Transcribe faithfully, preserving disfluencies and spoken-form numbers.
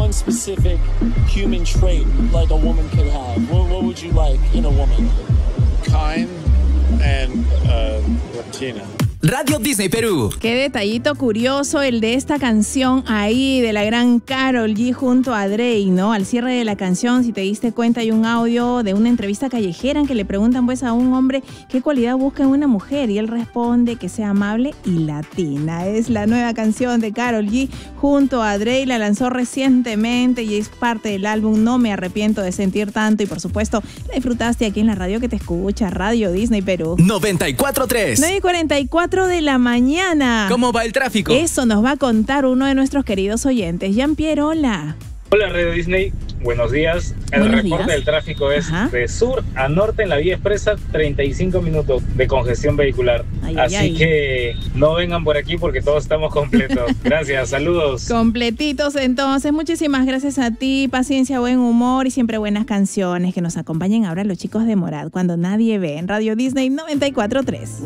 one specific human trait like a woman could have? What, what would you like in a woman? Kind and uh, Latina. Radio Disney Perú. Qué detallito curioso el de esta canción ahí de la gran Karol G junto a Drake, ¿no? Al cierre de la canción, si te diste cuenta, hay un audio de una entrevista callejera en que le preguntan pues a un hombre qué cualidad busca en una mujer y él responde que sea amable y latina. Es la nueva canción de Karol G junto a Drake, la lanzó recientemente y es parte del álbum No Me Arrepiento de Sentir Tanto y por supuesto la disfrutaste aquí en la radio que te escucha, Radio Disney Perú. noventa y cuatro punto tres. nueve y cuarenta y cuatro de la mañana. ¿Cómo va el tráfico? Eso nos va a contar uno de nuestros queridos oyentes. Jean-Pierre, hola. Hola Radio Disney, buenos días. El Buenos reporte días. del tráfico es Ajá. de sur a norte en la vía expresa, treinta y cinco minutos de congestión vehicular. Ay, ay, Así ay. que no vengan por aquí porque todos estamos completos. Gracias, saludos. Completitos entonces. Muchísimas gracias a ti. Paciencia, buen humor y siempre buenas canciones que nos acompañen ahora los chicos de Morad cuando nadie ve en Radio Disney noventa y cuatro punto tres.